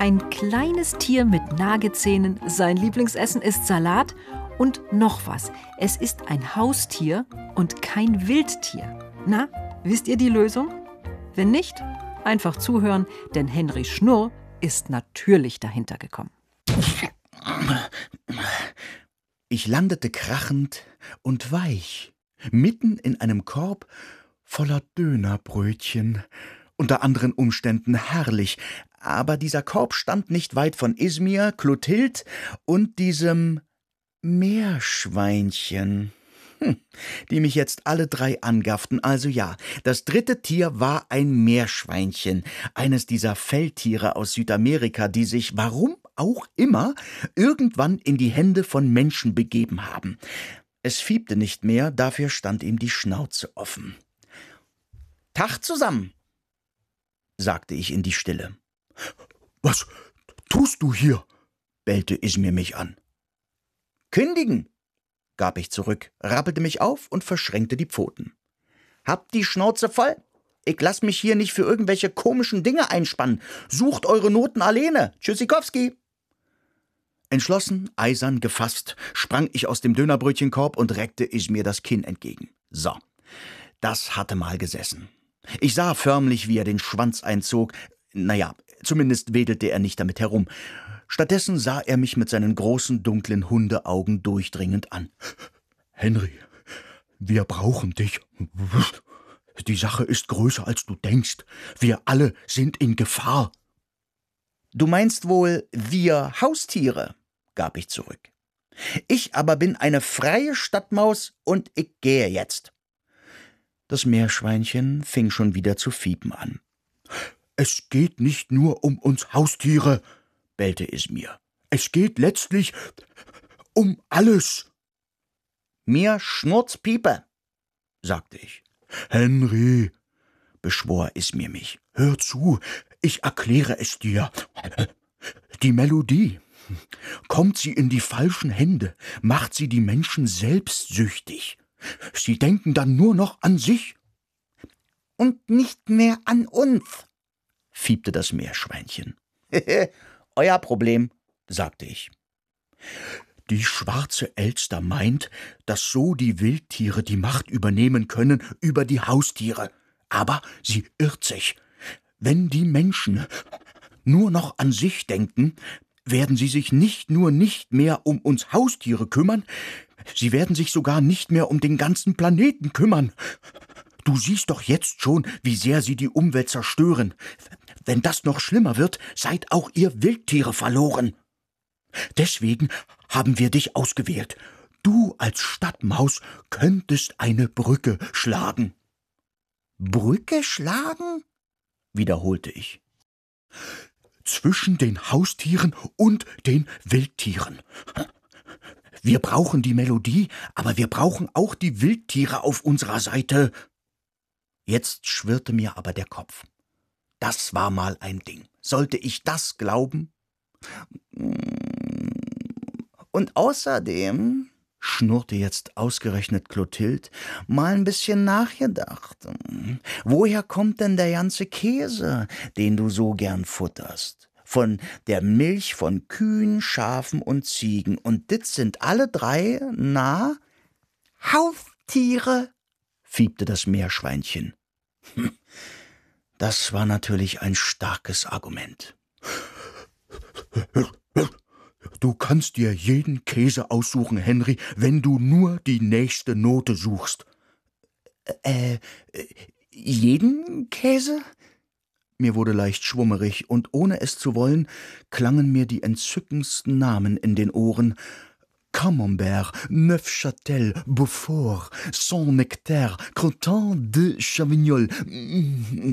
Ein kleines Tier mit Nagezähnen, sein Lieblingsessen ist Salat und noch was. Es ist ein Haustier und kein Wildtier. Na, wisst ihr die Lösung? Wenn nicht, einfach zuhören, denn Henry Schnurr ist natürlich dahinter gekommen. Ich landete krachend und weich, mitten in einem Korb voller Dönerbrötchen, unter anderen Umständen herrlich, aber dieser Korb stand nicht weit von Izmir, Clotilde und diesem Meerschweinchen, die mich jetzt alle drei angafften. Also ja, das dritte Tier war ein Meerschweinchen, eines dieser Feldtiere aus Südamerika, die sich, warum auch immer, irgendwann in die Hände von Menschen begeben haben. Es fiebte nicht mehr, dafür stand ihm die Schnauze offen. »Tag zusammen«, sagte ich in die Stille. »Was tust du hier?« bellte Izmir mich an. »Kündigen«, gab ich zurück, rappelte mich auf und verschränkte die Pfoten. »Habt die Schnauze voll? Ich lass mich hier nicht für irgendwelche komischen Dinge einspannen. Sucht eure Noten alleine. Tschüssikowski!« Entschlossen, eisern, gefasst, sprang ich aus dem Dönerbrötchenkorb und reckte Izmir das Kinn entgegen. So, das hatte mal gesessen. Ich sah förmlich, wie er den Schwanz einzog. Naja, zumindest wedelte er nicht damit herum. Stattdessen sah er mich mit seinen großen, dunklen Hundeaugen durchdringend an. »Henry, wir brauchen dich. Die Sache ist größer, als du denkst. Wir alle sind in Gefahr.« »Du meinst wohl, wir Haustiere?«, gab ich zurück. »Ich aber bin eine freie Stadtmaus und ich gehe jetzt.« Das Meerschweinchen fing schon wieder zu fiepen an. »Es geht nicht nur um uns Haustiere«, bellte Izmir. »Es geht letztlich um alles.« »Mir schnurrt's Piepe«, sagte ich. »Henry«, beschwor Izmir mich, »hör zu, ich erkläre es dir. Die Melodie, kommt sie in die falschen Hände, macht sie die Menschen selbstsüchtig. Sie denken dann nur noch an sich.« »Und nicht mehr an uns«, fiebte das Meerschweinchen. »Euer Problem«, sagte ich. »Die schwarze Elster meint, dass so die Wildtiere die Macht übernehmen können über die Haustiere. Aber sie irrt sich. Wenn die Menschen nur noch an sich denken, werden sie sich nicht nur nicht mehr um uns Haustiere kümmern, sie werden sich sogar nicht mehr um den ganzen Planeten kümmern. Du siehst doch jetzt schon, wie sehr sie die Umwelt zerstören. Wenn das noch schlimmer wird, seid auch ihr Wildtiere verloren. Deswegen haben wir dich ausgewählt. Du als Stadtmaus könntest eine Brücke schlagen.« »Brücke schlagen?«, wiederholte ich. »Zwischen den Haustieren und den Wildtieren. Wir brauchen die Melodie, aber wir brauchen auch die Wildtiere auf unserer Seite.« Jetzt schwirrte mir aber der Kopf. Das war mal ein Ding. Sollte ich das glauben? »Und außerdem«, schnurrte jetzt ausgerechnet Clotilde, »mal ein bisschen nachgedacht. Woher kommt denn der ganze Käse, den du so gern futterst? Von der Milch von Kühen, Schafen und Ziegen. Und dit sind alle drei, na, Haustiere«, fiebte das Meerschweinchen. Das war natürlich ein starkes Argument. »Du kannst dir jeden Käse aussuchen, Henry, wenn du nur die nächste Note suchst.« Jeden Käse?« Mir wurde leicht schwummerig, und ohne es zu wollen, klangen mir die entzückendsten Namen in den Ohren. Camembert, Neufchâtel, Beaufort, Saint-Nectaire, Crottin de Chavignol.